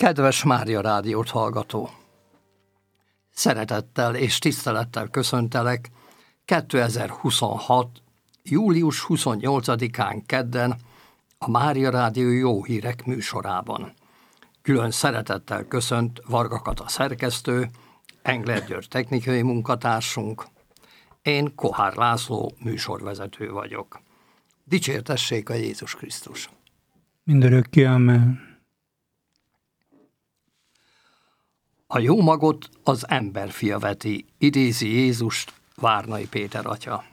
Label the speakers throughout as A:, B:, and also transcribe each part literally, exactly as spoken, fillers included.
A: Kedves Mária Rádiót hallgató! Szeretettel és tisztelettel köszöntelek kétezer-huszonhat. július huszonnyolcadikán kedden a Mária Rádió Jó Hírek műsorában. Külön szeretettel köszönt Varga Kata szerkesztő, Engler György technikai munkatársunk, én Kohár László műsorvezető vagyok. Dicsértessék a Jézus Krisztus!
B: Mindörökké amen.
A: A jó magot az emberfia veti, idézi Jézust Várnai Péter atya.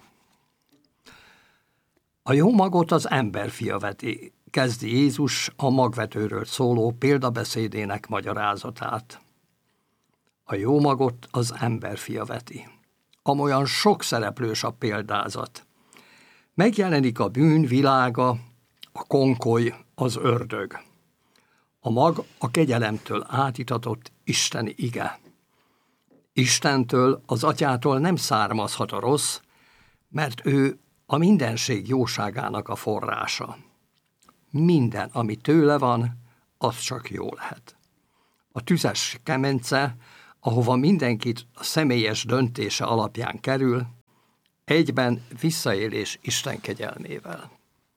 A: A jó magot az emberfia veti, kezdi Jézus a magvetőről szóló példabeszédének magyarázatát. A jó magot az emberfia veti. Amolyan sok szereplős a példázat. Megjelenik a bűn világa, a konkoly, az ördög. A mag a kegyelemtől átitatott isteni ige. Istentől, az atyától nem származhat a rossz, mert ő a mindenség jóságának a forrása. Minden, ami tőle van, az csak jó lehet. A tüzes kemence, ahova mindenkit a személyes döntése alapján kerül, egyben visszaélés Isten kegyelmével.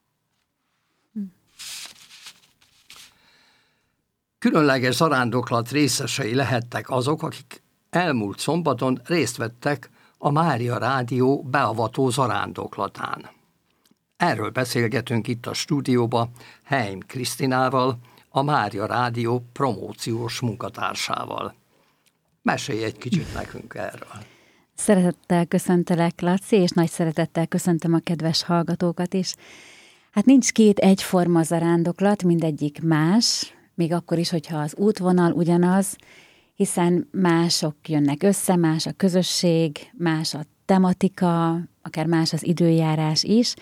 A: Különleges zarándoklat részesei lehettek azok, akik elmúlt szombaton részt vettek a Mária Rádió beavató zarándoklatán. Erről beszélgetünk itt a stúdióba Heim Krisztinával, a Mária Rádió promóciós munkatársával. Mesélj egy kicsit nekünk erről.
C: Szeretettel köszöntelek, Laci, és nagy szeretettel köszöntöm a kedves hallgatókat is. Hát nincs két egyforma zarándoklat, mindegyik más, még akkor is, hogyha az útvonal ugyanaz, hiszen mások jönnek össze, más a közösség, más a tematika, akár más az időjárás is,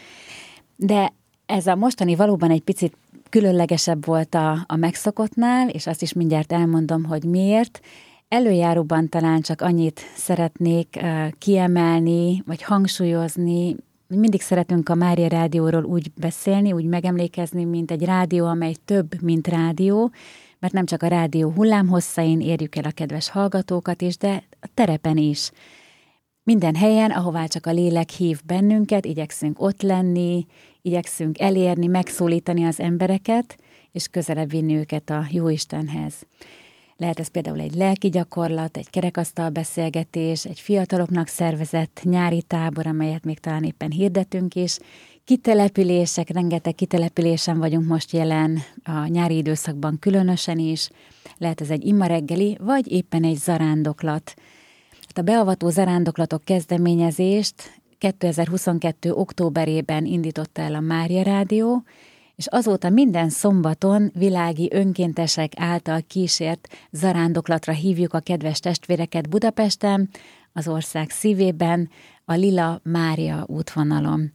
C: de ez a mostani valóban egy picit különlegesebb volt a, a megszokottnál, és azt is mindjárt elmondom, hogy miért. Előjáróban talán csak annyit szeretnék uh, kiemelni, vagy hangsúlyozni, mindig szeretünk a Mária Rádióról úgy beszélni, úgy megemlékezni, mint egy rádió, amely több, mint rádió, mert nem csak a rádió hullámhosszáin érjük el a kedves hallgatókat is, de a terepen is. Minden helyen, ahová csak a lélek hív bennünket, igyekszünk ott lenni, igyekszünk elérni, megszólítani az embereket, és közelebb vinni őket a Jóistenhez. Lehet ez például egy lelki gyakorlat, egy kerekasztal beszélgetés, egy fiataloknak szervezett nyári tábor, amelyet még talán éppen hirdetünk is. Kitelepülések, rengeteg kitelepülésen vagyunk most jelen, a nyári időszakban különösen is. Lehet ez egy ima reggeli, vagy éppen egy zarándoklat. A beavató zarándoklatok kezdeményezést kétezer-huszonkettő. októberében indította el a Mária Rádió, és azóta minden szombaton világi önkéntesek által kísért zarándoklatra hívjuk a kedves testvéreket Budapesten, az ország szívében, a Lila Mária útvonalon.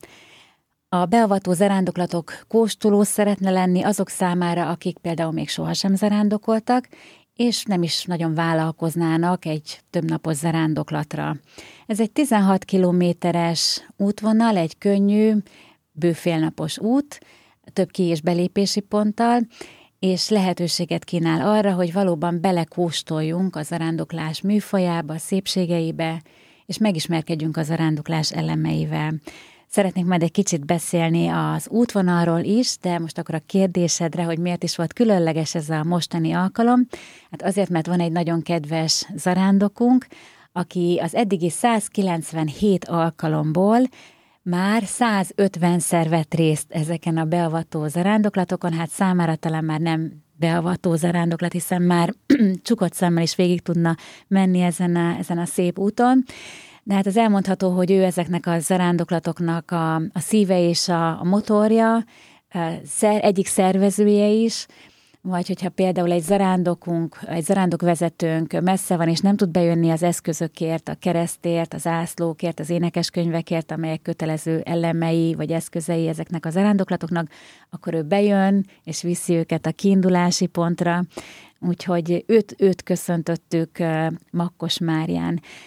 C: A beavató zarándoklatok kóstoló szeretne lenni azok számára, akik például még sohasem zarándokoltak, és nem is nagyon vállalkoznának egy többnapos zarándoklatra. Ez egy tizenhat kilométeres útvonal, egy könnyű, bőfélnapos út, több ki- és belépési ponttal, és lehetőséget kínál arra, hogy valóban belekóstoljunk a zarándoklás műfajába, szépségeibe, és megismerkedjünk a zarándoklás elemeivel. Szeretnék majd egy kicsit beszélni az útvonalról is, de most akkor a kérdésedre, hogy miért is volt különleges ez a mostani alkalom. Hát azért, mert van egy nagyon kedves zarándokunk, aki az eddigi százkilencvenhét alkalomból már százötvenszer vett részt ezeken a beavató zarándoklatokon, hát számára talán már nem beavató zarándoklat, hiszen már csukott szemmel is végig tudna menni ezen a, ezen a szép úton. De hát az elmondható, hogy ő ezeknek a zarándoklatoknak a, a szíve és a, a motorja, a szer, egyik szervezője is, vagy hogyha például egy zarándokunk, egy zarándokvezetőnk messze van, és nem tud bejönni az eszközökért, a keresztért, az ászlókért, az énekeskönyvekért, amelyek kötelező elemei vagy eszközei ezeknek a zarándoklatoknak, akkor ő bejön, és viszi őket a kiindulási pontra. Úgyhogy őt, őt köszöntöttük Makkos Márián.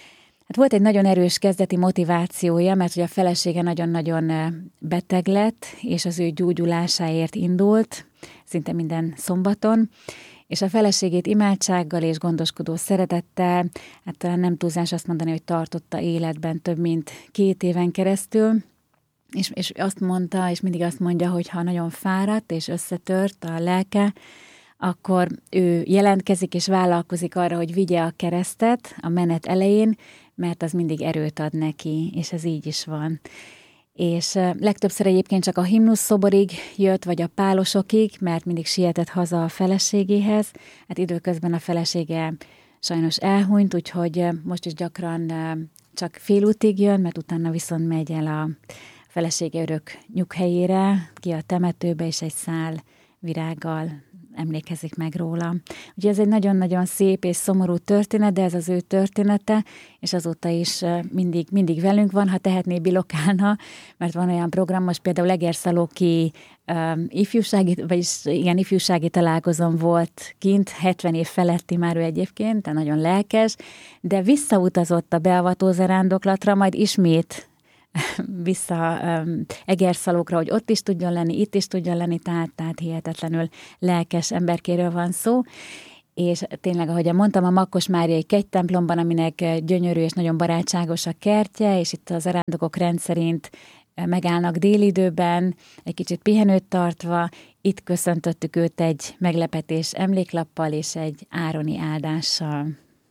C: Hát volt egy nagyon erős kezdeti motivációja, mert ugye a felesége nagyon-nagyon beteg lett, és az ő gyógyulásáért indult, szinte minden szombaton, és a feleségét imádsággal és gondoskodó szeretettel, hát talán nem túlzás azt mondani, hogy tartotta életben több mint két éven keresztül, és, és azt mondta, és mindig azt mondja, hogy ha nagyon fáradt és összetört a lelke, akkor ő jelentkezik és vállalkozik arra, hogy vigye a keresztet a menet elején, mert az mindig erőt ad neki, és ez így is van. És legtöbbször egyébként csak a himnusz szoborig jött, vagy a pálosokig, mert mindig sietett haza a feleségéhez. Hát időközben a felesége sajnos elhunyt, úgyhogy most is gyakran csak félútig jön, mert utána viszont megy el a felesége örök nyughelyére, ki a temetőbe, és egy szál virággal emlékezik meg róla. Ugye ez egy nagyon-nagyon szép és szomorú történet, de ez az ő története, és azóta is mindig, mindig velünk van, ha tehetné, bilokálna, mert van olyan program, most például Egerszalóki um, ifjúsági, vagyis igen, ifjúsági találkozón volt kint, hetven év feletti már ő egyébként, de nagyon lelkes, de visszautazott a beavató zarándoklatra, majd ismét vissza um, Egerszalókra, hogy ott is tudjon lenni, itt is tudjon lenni, tehát, tehát hihetetlenül lelkes emberkéről van szó. És tényleg, ahogy mondtam, a Makkos Máriai kegytemplomban, aminek gyönyörű és nagyon barátságos a kertje, és itt az zarándokok rendszerint megállnak délidőben, egy kicsit pihenőt tartva, itt köszöntöttük őt egy meglepetés emléklappal és egy ároni áldással.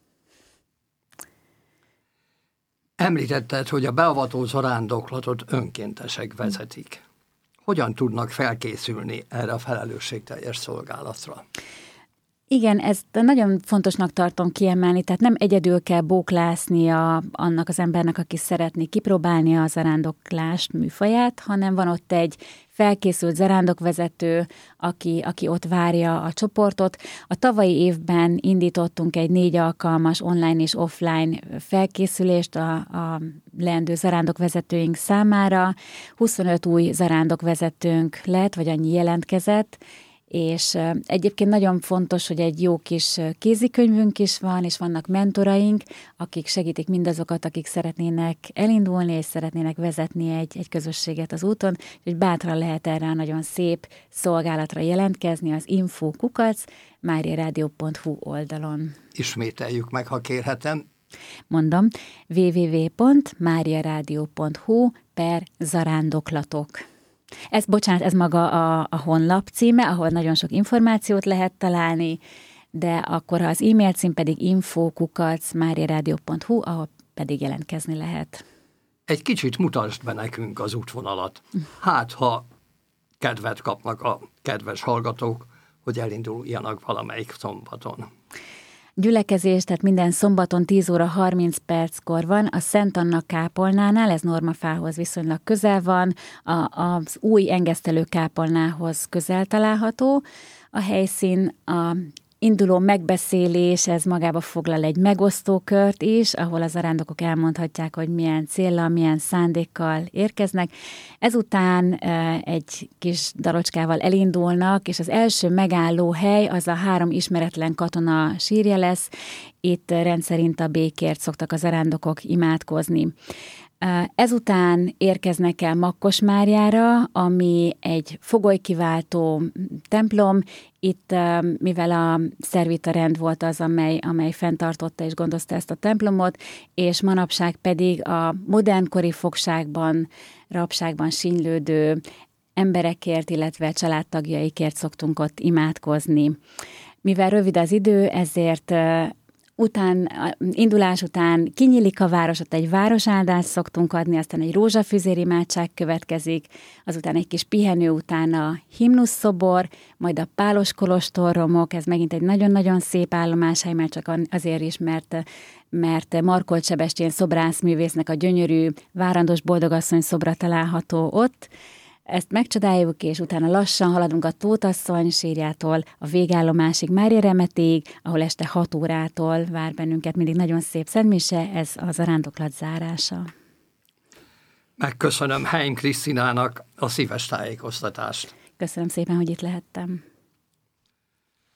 A: Említetted, hogy a beavató zarándoklatot önkéntesek vezetik. Hogyan tudnak felkészülni erre a felelősségteljes szolgálatra?
C: Igen, ezt nagyon fontosnak tartom kiemelni, tehát nem egyedül kell bóklásznia annak az embernek, aki szeretné kipróbálni a zarándoklást műfaját, hanem van ott egy felkészült zarándokvezető, aki, aki ott várja a csoportot. A tavalyi évben indítottunk egy négy alkalmas online és offline felkészülést a, a leendő zarándokvezetőink számára. huszonöt új zarándokvezetőnk lett, vagy annyi jelentkezett, és egyébként nagyon fontos, hogy egy jó kis kézikönyvünk is van, és vannak mentoraink, akik segítik mindazokat, akik szeretnének elindulni, és szeretnének vezetni egy, egy közösséget az úton, hogy bátran lehet erre a nagyon szép szolgálatra jelentkezni az info kukac mariaradio pont hu oldalon.
A: Ismételjük meg, ha kérhetem.
C: Mondom, double-u double-u double-u pont mariaradio pont hu per zarándoklatok. Ez, bocsánat, ez maga a, a honlap címe, ahol nagyon sok információt lehet találni, de akkor az e-mail cím pedig info kukac mariaradio pont hu, ahol pedig jelentkezni lehet.
A: Egy kicsit mutasd be nekünk az útvonalat. Hát, ha kedvet kapnak a kedves hallgatók, hogy elinduljanak valamelyik szombaton.
C: Gyülekezés, tehát minden szombaton tíz óra harminc perckor van, a Szent Anna kápolnánál, ez Normafához viszonylag közel van, a, az új engesztelő kápolnához közel található. A helyszín a induló megbeszélés, ez magába foglal egy megosztókört is, ahol az zarándokok elmondhatják, hogy milyen céllal, milyen szándékkal érkeznek. Ezután egy kis dalocskával elindulnak, és az első megálló hely az a három ismeretlen katona sírja lesz. Itt rendszerint a békért szoktak a zarándokok imádkozni. Ezután érkeznek el Makkosmárjára, ami egy fogolykiváltó templom. Itt, mivel a szervita rend volt az, amely, amely fenntartotta és gondozta ezt a templomot, és manapság pedig a modernkori fogságban, rabságban sínylődő emberekért, illetve családtagjaikért szoktunk ott imádkozni. Mivel rövid az idő, ezért Után, indulás után kinyílik a város, ott egy városáldást szoktunk adni, aztán egy rózsafüzér imádság következik, azután egy kis pihenő után a himnuszszobor, majd a pálos kolostorromok, ez megint egy nagyon-nagyon szép állomáshely, már csak azért is, mert, mert Markolt Sebestyén szobrászművésznek a gyönyörű Várandós boldogasszony szobra található ott. Ezt megcsodáljuk, és utána lassan haladunk a Tótasszony sírjától a végállomásig, Mária Remetéig, ahol este hat órától vár bennünket mindig nagyon szép szentmise, ez a zarándoklat zárása.
A: Megköszönöm Heim Krisztinának a szíves tájékoztatást.
C: Köszönöm szépen, hogy itt lehettem.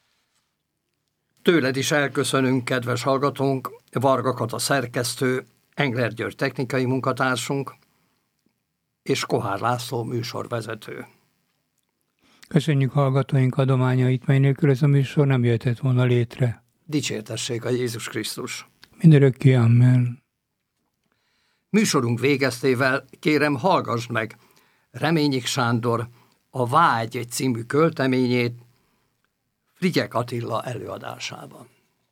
A: Tőled is elköszönünk, kedves hallgatónk, Varga Kata szerkesztő, Engler György technikai munkatársunk, és Kohár László műsorvezető.
B: Köszönjük hallgatóink adományait, mely nélkül ez a műsor nem jöhetett volna létre.
A: Dicsértessék a Jézus Krisztus!
B: Mindörökké, amen.
A: Műsorunk végeztével kérem, hallgassd meg Reményik Sándor a Vágy című költeményét Frigyek Attila előadásában.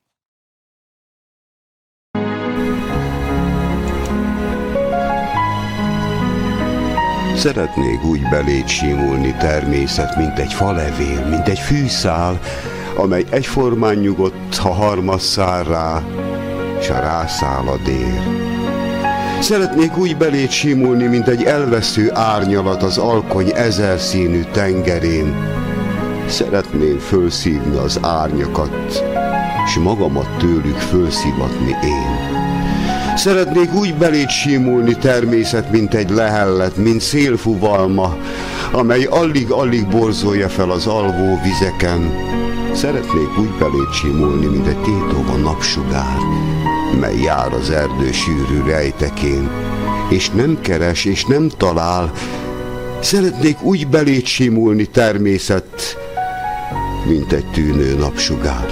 D: Szeretnék úgy beléd simulni természet, mint egy falevél, mint egy fűszál, amely egyformán nyugodt, ha harmad száll rá, s a rászáll a dél. Szeretnék úgy beléd simulni, mint egy elvesző árnyalat az alkony ezerszínű tengerén. Szeretném fölszívni az árnyakat, s magamat tőlük fölszivatni én. Szeretnék úgy beléd simulni természet, mint egy lehellet, mint szélfuvalma, amely alig-alig borzolja fel az alvó vizeken. Szeretnék úgy beléd simulni, mint egy tétova napsugár, mely jár az erdő sűrű rejtekén, és nem keres, és nem talál. Szeretnék úgy beléd simulni természet, mint egy tűnő napsugár.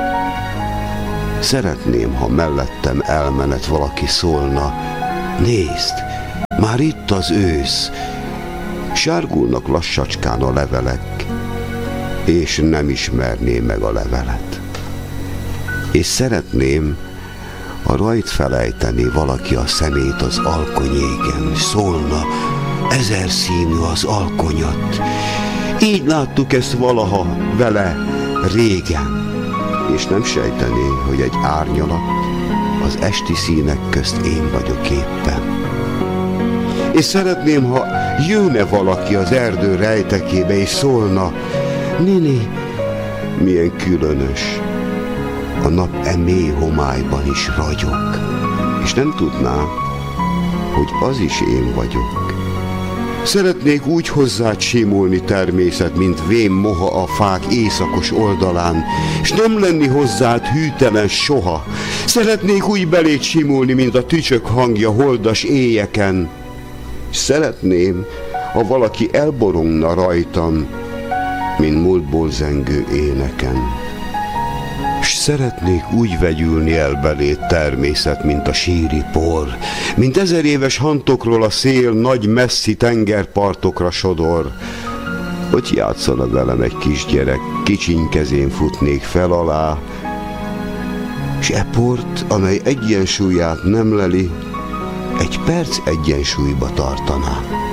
D: Szeretném, ha mellettem elmenet valaki szólna, nézd, már itt az ősz, sárgulnak lassacskán a levelek, és nem ismerné meg a levelet. És szeretném, ha rajt felejteni valaki a szemét az alkonyéken, szólna, ezer színű az alkonyat. Így láttuk ezt valaha vele régen, és nem sejtené, hogy egy árnyalat az esti színek közt én vagyok éppen. És szeretném, ha jönne valaki az erdő rejtekébe, és szólna, Nini, milyen különös, a nap e mély homályban is ragyog, és nem tudná, hogy az is én vagyok. Szeretnék úgy hozzád simulni természet, mint vén moha a fák éjszakos oldalán, és nem lenni hozzád hűtelen soha. Szeretnék úgy beléd simulni, mint a tücsök hangja holdas éjeken. Szeretném, ha valaki elborongna rajtam, mint múltból zengő éneken. S szeretnék úgy vegyülni el beléd természet, mint a síri por, mint ezer éves hantokról a szél nagy messzi tengerpartokra sodor. Hogy játszana velem egy kisgyerek, kicsiny kezén futnék fel alá, s e port, amely egyensúlyát nem leli, egy perc egyensúlyba tartaná.